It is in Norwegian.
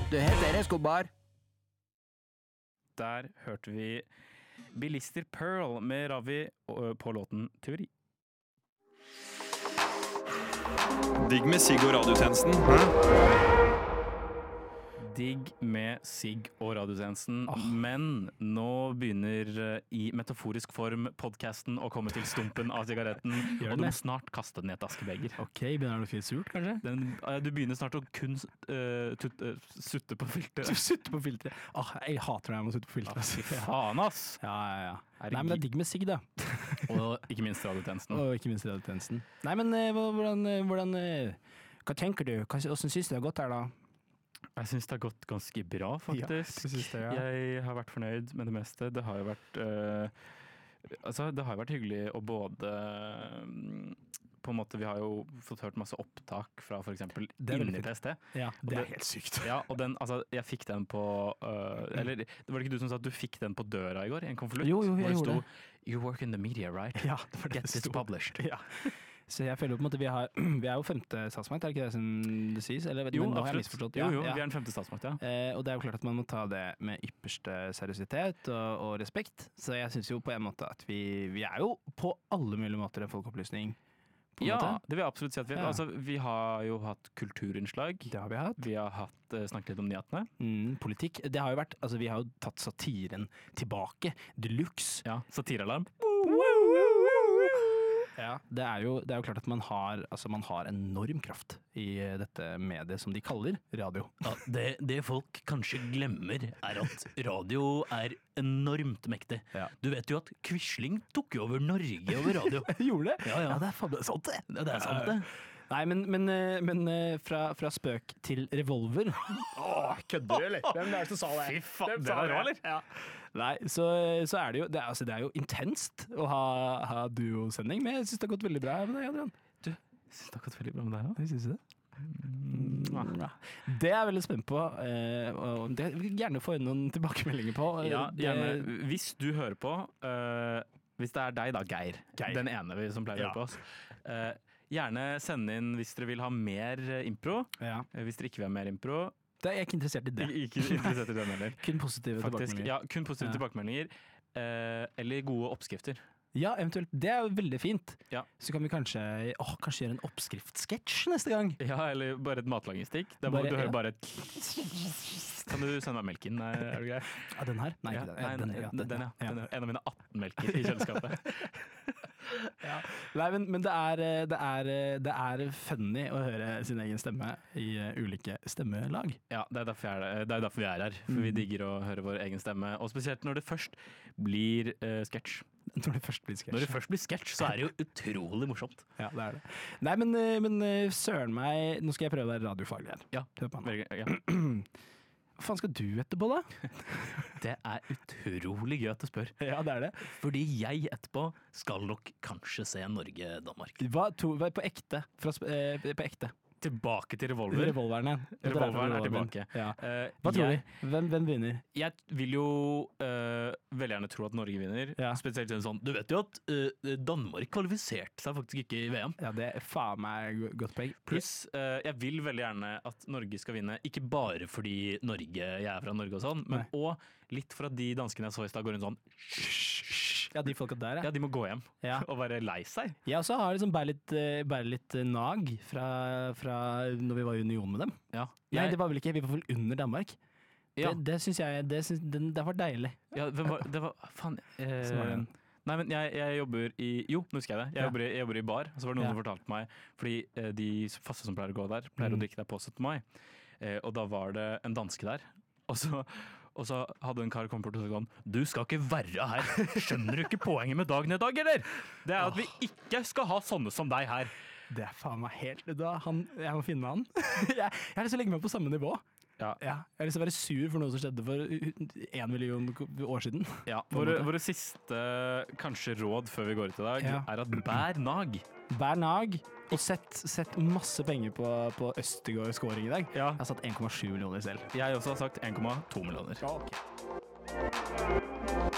Det heter Escobar. Der hørte vi Bilister Pearl med Ravi på låten Teori. Digg med Sigg og radiotjenesten. Digg med Sigg og radiotjenesten, men nå begynner i metaforisk form podcasten å komme til stumpen av sigaretten, og du må snart kaste den i et askebeger. Ok, begynner det å surt, kanskje? Du begynner snart å kun sutte på filteret. Du sutter på filteret. Jeg hater når jeg må sutte på filteret. Fy faen, ass! Ja. Nei, men det er digg med sigg, da. Og ikke minst radiotjenesten. Nei, men hvordan hva tenker du? Hvordan synes du det har gått her, da? Jeg synes det har gått ganske bra, faktisk. Jeg har vært fornøyd med det meste. Det har jo vært hyggelig å både på en måte, vi har jo fått hørt masse opptak fra for eksempel inni PST. Ja, det er helt sykt. Ja, og jeg fikk den på eller, det var ikke du som sa at du fikk den på døra i går, i en konvolutt? Jo, jeg gjorde det. You work in the media, right? Ja, det var det Get this published. Ja. Så jeg føler på en måte vi er jo femte statsmakt, er det ikke det som det sies? Eller, jo, har jeg misforstått? Jo, vi er den femte statsmakt, ja. Og det er jo klart at man må ta det med ypperste seriøsitet og respekt. Så jeg synes jo på en måte at vi er jo på alle mulige måter en folkeopplysning. Ja, det vil jeg absolutt si at vi er. Altså, vi har jo hatt kulturinnslag. Det har vi hatt. Vi har snakket litt om nyhetene. Politikk. Det har jo vært, altså vi har jo tatt satiren tilbake. Deluxe. Ja, satirealarm. Ja, det er jo klart at man har enorm kraft i dette mediet som de kaller radio. Ja, det folk kanskje glemmer er at radio er enormt mektig. Ja. Du vet jo at Quisling tok jo over Norge over radio. Gjorde det? Ja, det er faen sant det. Ja, det er sant det. Nei, men fra spøk til revolver. Kødder du, eller? Hvem er det som sa det? Fy faen, det er bra, eller? Ja. Nei, så er det jo det er jo intenst å ha duosending, men jeg synes det har gått veldig bra med deg, Adrian. Du, jeg synes det har gått veldig bra med deg, ja. Jeg synes det. Det er jeg veldig spent på, og det vil gjerne få inn noen tilbakemeldinger på. Ja, gjerne. Hvis du hører på, hvis det er deg da, Geir. Den ene som pleier å høre på oss, gjerne send inn hvis dere vil ha mer impro. Ja. Hvis dere ikke vil ha mer impro. Da er jeg ikke interessert i det. Ikke interessert i den heller. Kun positive tilbakemeldinger. Ja, kun positive tilbakemeldinger. Eller gode oppskrifter. Ja, eventuelt. Det er jo veldig fint. Ja. Så kan vi kanskje gjøre en oppskriftsketsj neste gang. Ja, eller bare et matlagingsstikk. Du hører bare et... Kan du sende meg melken? Er du grei? Ja, den her? Nei, den, ja. En av mine 18 melker i kjøleskapet. Ja. Nei, men det er funny å høre sin egen stemme i ulike stemmelag. Ja, det er derfor vi er her. For vi digger å høre vår egen stemme. Og spesielt når det først blir sketsj. Når det først blir sketsj, så er det jo utrolig morsomt. Ja, det er det. Nei, men søren meg, nå skal jeg prøve å være radiofaglig her. Ja, hva faen skal du etterpå, da? Det er utrolig gøy at du spør. Ja, det er det. Fordi jeg etterpå skal nok kanskje se Norge-Danmark. På ekte? På ekte? Tilbake til revolver. Revolveren er tilbake. Ja. Hva tror du? Hvem vinner? Jeg vil jo veldig gjerne tro at Norge vinner. Ja. Spesielt sånn, du vet jo at Danmark kvalifiserte seg faktisk ikke i VM. Ja, det er faen meg godt poeng. Pluss, jeg vil veldig gjerne at Norge skal vinne, ikke bare fordi jeg er fra Norge og sånn, men også litt for at de danskene jeg så i stad går rundt sånn ja, de folka der, ja. De må gå hjem og være lei seg. Jeg også har liksom bare litt nag fra når vi var i union med dem. Ja. Nei, det var vel ikke, vi var vel under Danmark. Ja. Det synes jeg, det var deilig. Ja, det var faen. Nei, men jeg jobber i, jo, nå husker jeg det. Jeg jobber i bar, og så var det noen som fortalte meg, fordi de faste som pleier å gå der, pleier å drikke der på 17. mai. Og da var det en danske der, og så hadde en kar kommet bort og sagt sånn, du skal ikke være her, skjønner du ikke poenget med dagen i dag, eller? Det er at vi ikke skal ha sånne som deg her. Det er faen meg helt, jeg må finne han. Jeg har lyst til å legge meg på samme nivå. Ja. Jeg har lyst til å være sur for noe som skjedde for 1 million år siden. Ja, våre siste kanskje råd før vi går ut i dag er at bær nag. Bær nag, og sett masse penger på Østegård scoring i dag. Ja. Jeg har satt 1,7 millioner selv. Jeg også har sagt 1,2 millioner. Ja, ok.